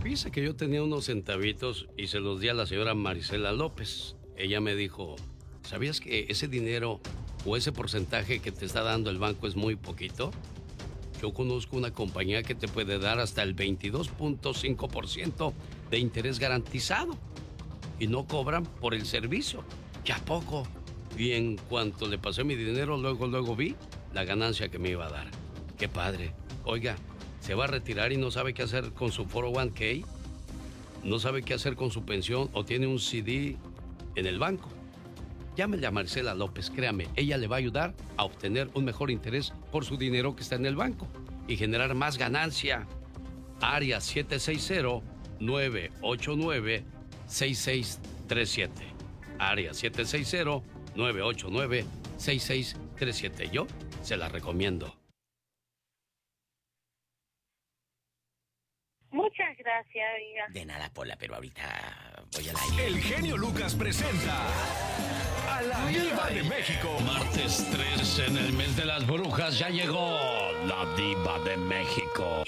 Fíjese que yo tenía unos centavitos y se los di a la señora Marisela López. Ella me dijo, ¿sabías que ese dinero o ese porcentaje que te está dando el banco es muy poquito? Yo conozco una compañía que te puede dar hasta el 22.5% de interés garantizado y no cobran por el servicio. ¿Ya poco? Y en cuanto le pasé mi dinero, luego vi la ganancia que me iba a dar. ¡Qué padre! Oiga, ¿se va a retirar y no sabe qué hacer con su 401k? ¿No sabe qué hacer con su pensión o tiene un CD en el banco? Llámele a Marcela López, créame, ella le va a ayudar a obtener un mejor interés por su dinero que está en el banco y generar más ganancia. Área 760-989-6637. Área 760-989-6637. Yo se la recomiendo. Muchas gracias, oiga. De nada, Pola, pero ahorita voy al aire. El genio Lucas presenta a la Diva de México. Martes 3 en el mes de las brujas ya llegó la Diva de México.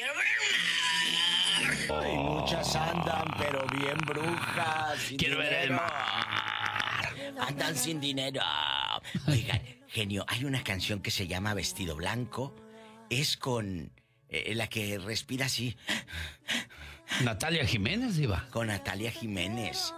Ay, muchas andan, pero bien brujas. Quiero ver el mar. Andan sin dinero. Oigan, genio, hay una canción que se llama Vestido Blanco. Es con la que respira así. Natalia Jiménez, Diva. Con Natalia Jiménez.